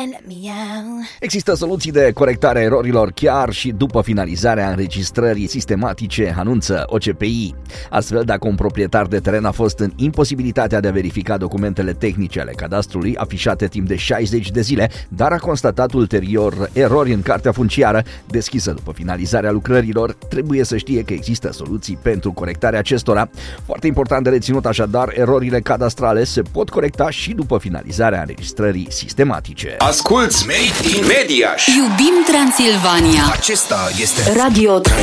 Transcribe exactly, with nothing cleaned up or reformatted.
Există soluții de corectare a erorilor chiar și după finalizarea înregistrării sistematice, anunță O C P I. Astfel, dacă un proprietar de teren a fost în imposibilitatea de a verifica documentele tehnice ale cadastrului afișate timp de șaizeci de zile, dar a constatat ulterior erori în cartea funciară deschisă după finalizarea lucrărilor, trebuie să știe că există soluții pentru corectarea acestora. Foarte important de reținut așadar, erorile cadastrale se pot corecta și după finalizarea înregistrării sistematice. Asculți Made in Mediaș. Iubim Transilvania. Acesta este Radio